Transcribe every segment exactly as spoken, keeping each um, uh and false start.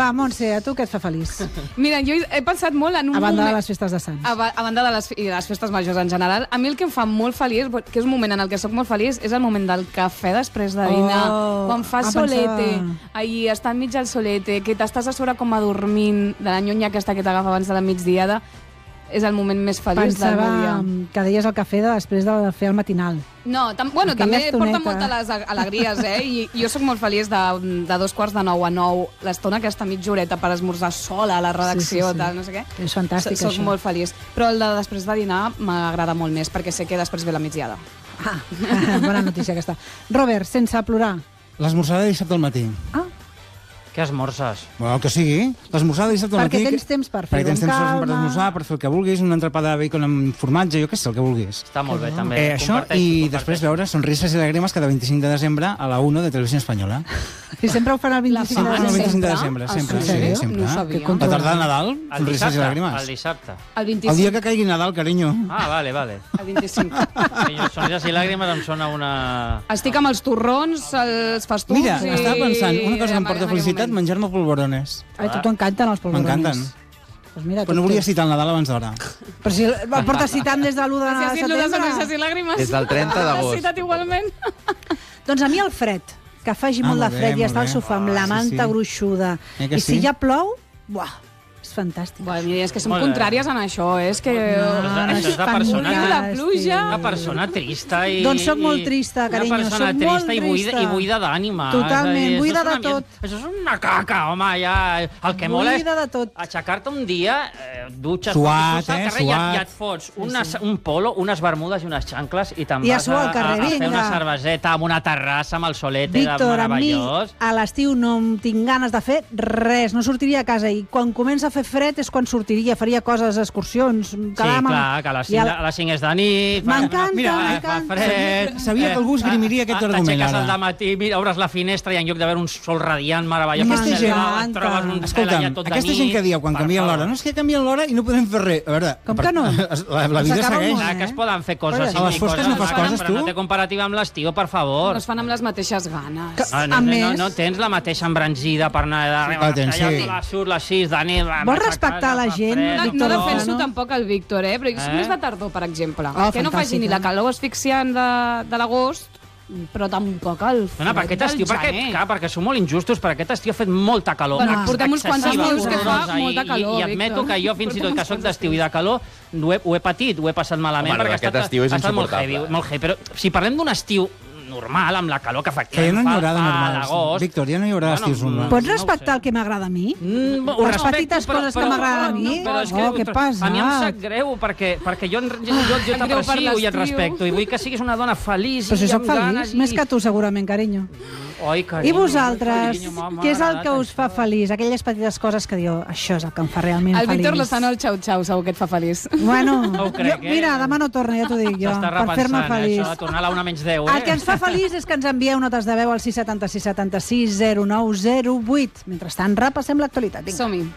Va, Montse, a tu què et fa feliç? Mira, jo he pensat molt en un moment... A banda moment... de les festes de Sants. A, a banda de les, i de les festes majors en general, a mi el que em fa molt feliç, que és un moment en el que sóc molt feliç, és el moment del cafè després de dinar. Oh, quan fa ah, solete, pensava... ahir està enmig del solete, que t'estàs a sobre com adormint, de la nyonya aquesta que t'agafa abans de la migdiada, és el moment més feliç del meu dia. Pensava que deies el cafè de, després de fer el matinal. No, tam bueno, Aquella també estoneta. porta moltes les alegries, eh? I jo sóc molt feliç de, de dos quarts de nou a nou, l'estona aquesta mitja horeta per esmorzar sola a la redacció, sí, sí, sí. tal, no sé què. És fantàstic, soc això. molt feliç. Però el de després de dinar m'agrada molt més, perquè sé que després ve la migdiada. Ah, bona notícia aquesta. Robert, sense plorar. L'esmorzar de dissabte al matí. Ah, Què esmorzes? Bueno, el que sigui. L'esmorzar de dissabte al matí... perquè tens temps per fer-ho Perquè tens amb temps per calma. esmorzar, per fer el que vulguis, un entrepà de bacon amb formatge, jo què sé, el que vulguis. Està molt bé, també. Eh, això i després veure Sonrises i Làgrimes cada vint-i-cinc de desembre a la uno de Televisió Espanyola. I sempre ho fan el vint-i-cinc Sempre de el desembre. vint-i-cinc de desembre, sempre. En sèrio? Sí, sempre. No ho sabia. La tarda de Nadal, El Sonrises i dissabte, Làgrimes. el dissabte. El vint-i-cinc. El dia que caigui Nadal, carinyo. Ah, vale, vale. El vint-i-cinc. Sonrises i Làgrimes em sona una... Estic amb els torrons, els festucs... Mira, i... estava pensant, una cosa que em porta en aquell felicitat, moment. menjar-me polvorones. Ai, tu t'encanten els polvorones. M'encanten. Pues mira, Però no volia citar el Nadal abans d'hora. Però si el portes citant des de l'u de Si has dit lo de sonrises i làgrimes... Des del trenta d'agost. L'has citat igualment. Doncs a mi el fred, que faci Ah, molt de molt bé, fred i molt estar al bé. sofà amb Ah, la sí, manta sí. gruixuda. Eh que I si sí? ja plou, buah, és fantàstic. Bueno, mira, és que som Molt bé. contràries en això, eh? És que... No, això és de persona Morir de la pluja... Una persona trista i... Doncs soc molt trista, carinyo, Una persona soc molt trista i buida, trista. i buida d'ànima. Totalment, És a dir, buida això és de una- tot. Això és una caca, home, ja... El que mola és Buida de tot. aixecar-te un dia, eh, dutxes... Suat, surts al eh, carrer i ja, suat. ja et fots una, un polo, unes bermudes i unes xancles i te'n I a vas suar a, al carrer, a, a fer vinga. una cerveseta amb una terrassa amb el solete Víctor, a mi meravellós. a l'estiu no em tinc ganes de fer res, no sortiria a casa i quan comença a fer fred és quan sortiria, faria coses, excursions, Sí, quedar amb- clar, que a les i cinc, a a les cinc és de nit... M'encanta, Mira, m'encanta. fa fred... Sabia que algú esgrimiria aquest argument, T'aixeques ara. al matí, mira, obres la finestra i en lloc de veure un sol radiant meravellós... Aquesta et gent- trobes un cel Escolta'm, allà tot de aquesta nit... gent que diu quan Per canvien favor. l'hora, no és que canvien l'hora i no podem fer res. A veure, Com que no? La, la vida S'acaba el segueix. món, Clar, que es poden fer coses... Però i a les fosques coses no fas bones, coses, però tu? no té comparativa amb l'estiu, per favor. No es fan amb les mateixes ganes. Que- Ah, no, A no, més- no, no tens la mateixa embranzida per anar de... que la tens, sí. A les sis, les sis de nit... Vols respectar la gent, No, Víctor? no No, defenso no. tampoc el Víctor, eh? Però jo soc Eh? més de tardor, per exemple. Oh, que no faci fantàstic, ni la eh? calor asfixiant de, de l'agost, però tampoc el No, fred no, per aquest del estiu, perquè, gener. clar, perquè som molt injustos, per aquest estiu ha fet molta calor. Bueno, ex- portem uns quants excessiva, estius que fa horrorosa, molta i- calor, I, i admeto Víctor. que jo, fins i Portem tot que uns soc quants d'estiu i de calor, ho he, ho he patit, ho he passat malament, Home, perquè ha aquest estat, estiu és ha estat molt insuportable. heavy, molt heavy. Però si parlem d'un estiu normal, amb la calor que fa, Que ja no n'hi fa- haurà de fa a normals. l'agost... Víctor, ja no hi haurà Bueno, estius normals. Pots No ho respectar sé. el que m'agrada a mi? Mm, ho Les respecto, petites però- coses que però- m'agraden a mi? però és Oh, que A mi em pesat. sap greu, perquè, perquè jo, jo, jo, jo Sap greu per t'aprecio i et l'estiu. respecto, i vull que siguis una dona feliç Però si i sóc amb ganes. feliç, més que tu segurament, carinyo. Oi, I carinyo, vosaltres, carinyo, m'ha- m'ha què és el agradat que us això. fa feliç? Aquelles petites coses que diu, això és el que em fa realment El feliç. Víctor Lozano, el xau-xau, segur que et fa feliç. Bueno, No ho crec, jo, eh? mira, demà no torna, ja t'ho dic jo, S'està per fer-me repensant, eh, feliç. això de tornar a la una menys deu, eh? El que ens fa feliç és que ens envieu notes de veu al sis setanta sis setanta sis zero nou zero vuit. Mentrestant, repassem l'actualitat. Vinga. Som-hi.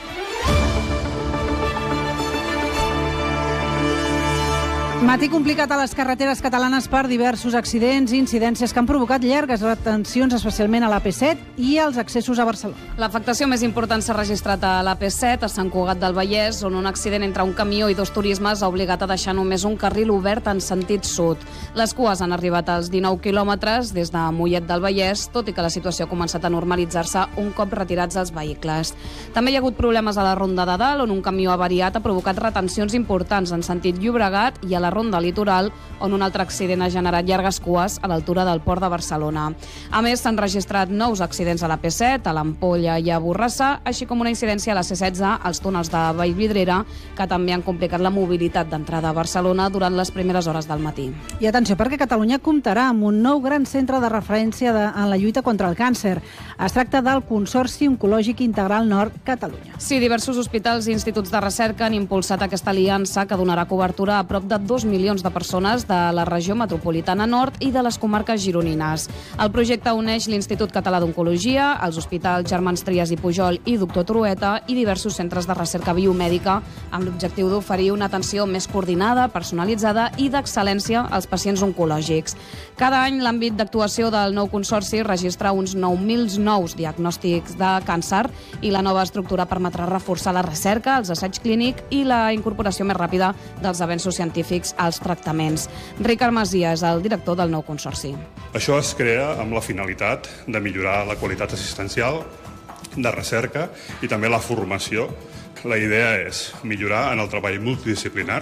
Matí complicat a les carreteres catalanes per diversos accidents i incidències que han provocat llargues retencions, especialment a l'A P set i als accessos a Barcelona. L'afectació més important s'ha registrat a l'A P set, a Sant Cugat del Vallès, on un accident entre un camió i dos turismes ha obligat a deixar només un carril obert en sentit sud. Les cues han arribat als dinou quilòmetres des de Mollet del Vallès, tot i que la situació ha començat a normalitzar-se un cop retirats els vehicles. També hi ha hagut problemes a la Ronda de Dalt, on un camió avariat ha provocat retencions importants en sentit Llobregat, i a la Ronda Litoral, on un altre accident ha generat llargues cues a l'altura del Port de Barcelona. A més, s'han registrat nous accidents a la P set, a l'Ampolla i a Borrassà, així com una incidència a la C setze als túnels de Vallvidrera, que també han complicat la mobilitat d'entrada a Barcelona durant les primeres hores del matí. I atenció, perquè Catalunya comptarà amb un nou gran centre de referència de, en la lluita contra el càncer. Es tracta del Consorci Oncològic Integral Nord Catalunya. Sí, diversos hospitals i instituts de recerca han impulsat aquesta aliança que donarà cobertura a prop de dos dos milions de persones de la regió metropolitana nord i de les comarques gironines. El projecte uneix l'Institut Català d'Oncologia, els hospitals Germans Trias i Pujol i Doctor Trueta i diversos centres de recerca biomèdica amb l'objectiu d'oferir una atenció més coordinada, personalitzada i d'excel·lència als pacients oncològics. Cada any l'àmbit d'actuació del nou consorci registra uns nou mil nous diagnòstics de càncer i la nova estructura permetrà reforçar la recerca, els assaigs clínics i la incorporació més ràpida dels avenços científics als tractaments. Ricard Masia és el director del nou consorci. Això es crea amb la finalitat de millorar la qualitat assistencial, de recerca i també la formació. La idea és millorar en el treball multidisciplinar,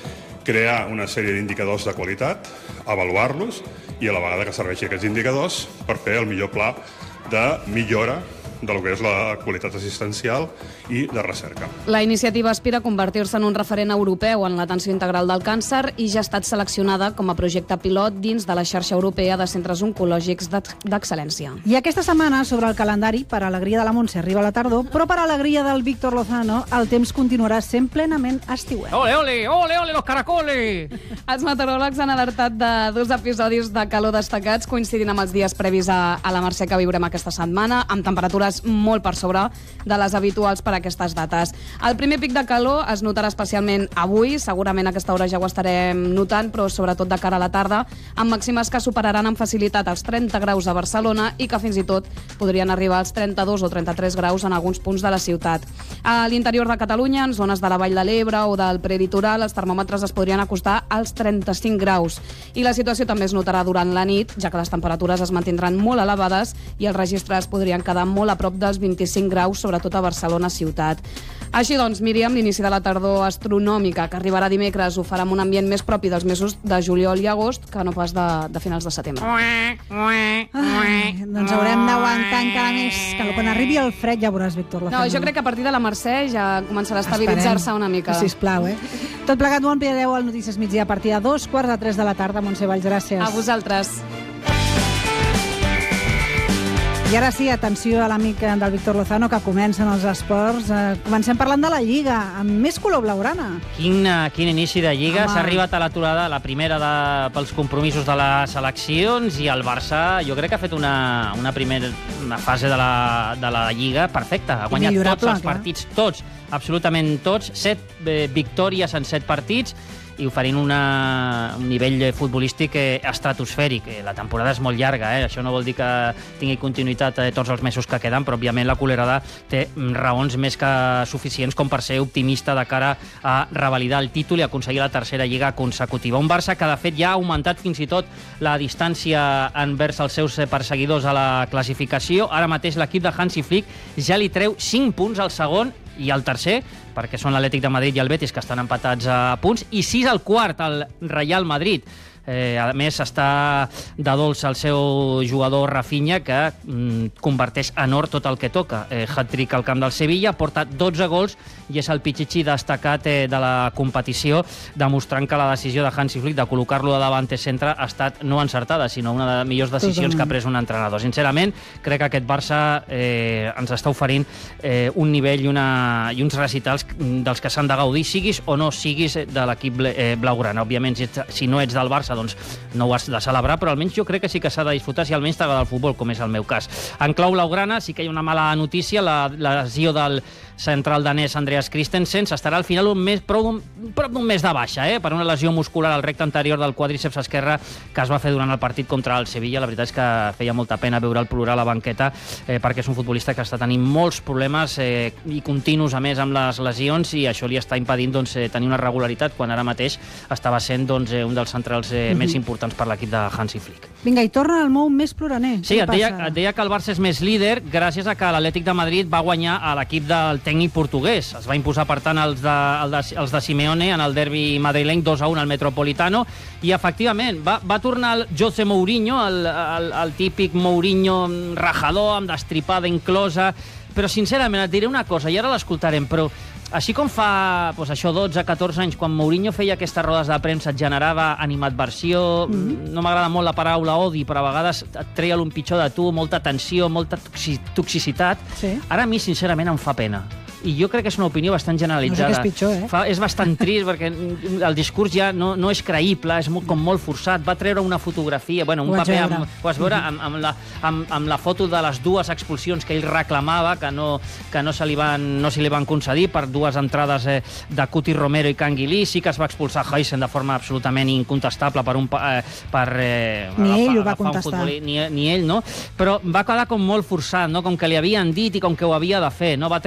crear una sèrie d'indicadors de qualitat, avaluar-los i a la vegada que serveixi aquests indicadors per fer el millor pla de millora de lo que és la qualitat assistencial i de recerca. La iniciativa aspira a convertir-se en un referent europeu en l'atenció integral del càncer i ja ha estat seleccionada com a projecte pilot dins de la xarxa europea de centres oncològics d'excel·lència. I aquesta setmana, sobre el calendari, per alegria de la Montse arriba la tardor, però per alegria del Víctor Lozano, el temps continuarà sent plenament estiuet. Ole, ole, ole, ole, los caracoles! Els meteoròlegs han alertat de dos episodis de calor destacats coincidint amb els dies previs a, a la Mercè que viurem aquesta setmana, amb temperatures molt per sobre de les habituals per a aquestes dates. El primer pic de calor es notarà especialment avui, segurament a aquesta hora ja ho estarem notant, però sobretot de cara a la tarda, amb màximes que superaran amb facilitat els trenta graus a Barcelona i que fins i tot podrien arribar als trenta-dos o trenta-tres graus en alguns punts de la ciutat. A l'interior de Catalunya, en zones de la Vall de l'Ebre o del prelitoral, els termòmetres es podrien acostar als trenta-cinc graus. I la situació també es notarà durant la nit, ja que les temperatures es mantindran molt elevades i els registres podrien quedar molt a prop dels vint-i-cinc graus, sobretot a Barcelona ciutat. Així doncs, Míriam, l'inici de la tardor astronòmica, que arribarà dimecres, ho farà amb un ambient més propi dels mesos de juliol i agost que no pas de, de finals de setembre. Ai, doncs haurem d'aguantar encara més, que quan arribi el fred ja veuràs, Víctor Lozano. No, jo crec que a partir de la Mercè ja començarà a estabilitzar-se una mica. Sisplau, eh? Tot plegat ho ampliareu al Notícies Migdia a partir de dos quarts de tres de la tarda. Montse Valls, gràcies. A vosaltres. I ara sí, atenció a l'amic del Víctor Lozano, que comencen els esports. Eh, comencem parlant de la Lliga, amb més color blaugrana. Quin, quin inici de Lliga. Home. S'ha arribat a l'aturada, la primera de, pels compromisos de les seleccions, i el Barça jo crec que ha fet una, una primera una fase de la, de la Lliga perfecta. Ha guanyat tots els clar. partits, tots, absolutament tots, set eh, victòries en set partits, i oferint una, un nivell futbolístic eh, estratosfèric. Eh, la temporada és molt llarga, eh? Això no vol dir que tingui continuïtat eh, tots els mesos que queden, però òbviament la Cullerada té raons més que suficients com per ser optimista de cara a revalidar el títol i aconseguir la tercera Lliga consecutiva. Un Barça que de fet ja ha augmentat fins i tot la distància envers els seus perseguidors a la classificació. Ara mateix l'equip de Hansi Flick ja li treu cinc punts al segon i al tercer, perquè són l'Atlètic de Madrid i el Betis, que estan empatats a punts, i sis al quart, el Real Madrid. Eh, a més, està de dolç el seu jugador Rafinha, que mm, converteix en or tot el que toca. Eh, hat-trick al camp del Sevilla, porta dotze gols i és el pitxitxi destacat eh, de la competició, demostrant que la decisió de Hansi Flick de col·locar-lo de davant centre ha estat no encertada, sinó una de les millors decisions que ha pres un entrenador. Sincerament, crec que aquest Barça eh, ens està oferint eh, un nivell i, una, i uns recitals dels que s'han de gaudir, siguis o no siguis de l'equip eh, blaugrana. Òbviament, si, ets, si no ets del Barça, doncs no ho has de celebrar, però almenys jo crec que sí que s'ha de disfrutar si almenys t'agrada el futbol, com és el meu cas. En clau blaugrana sí que hi ha una mala notícia, la, la lesió del central danès Andreas Christensen s'estarà al final un mes, prou d'un, prop d'un mes de baixa, eh? Per una lesió muscular al recte anterior del quadríceps esquerre que es va fer durant el partit contra el Sevilla. La veritat és que feia molta pena veure el plorar a la banqueta, eh, perquè és un futbolista que està tenint molts problemes eh, i continus, a més, amb les lesions, i això li està impedint doncs, eh, tenir una regularitat quan ara mateix estava sent doncs, eh, un dels centrals eh, mm-hmm. més importants per l'equip de Hansi Flick. Vinga, i torna al mou més ploraner. Sí, et deia, et deia que el Barça és més líder gràcies a que l'Atlètic de Madrid va guanyar a l'equip del tècnic portuguès. Es va imposar, per tant, els de, el de, els de Simeone en el derbi madrileny dos a un al Metropolitano, i efectivament va, va tornar el José Mourinho, el, el, el típic Mourinho rajador, amb destripada inclosa, però sincerament et diré una cosa, i ara l'escoltarem, però així com fa doncs això, dotze catorze anys, quan Mourinho feia aquestes rodes de premsa, et generava animadversió, mm-hmm. no m'agrada molt la paraula odi, però a vegades et treia l'un pitjor de tu, molta tensió, molta toxi- toxicitat. Sí. Ara a mi, sincerament, em fa pena. i jo crec que és una opinió bastant generalitzada. No sé què és pitjor, eh? Fa, és bastant trist, perquè el discurs ja no, no és creïble, és molt, com molt forçat. Va treure una fotografia, bueno, un Ho vaig paper, veure. amb, ho vas veure, amb, amb, la, amb, amb la foto de les dues expulsions que ell reclamava, que no, que no se li van, no se li van concedir per dues entrades eh, de Cuti Romero i Canguilí. Sí que es va expulsar Huysen de forma absolutament incontestable per un... Eh, per, eh, Ni agafar, ell ho va agafar un contestar. futbolí, ni, ni ell, no? Però va quedar com molt forçat, no? Com que li havien dit i com que ho havia de fer, no? Va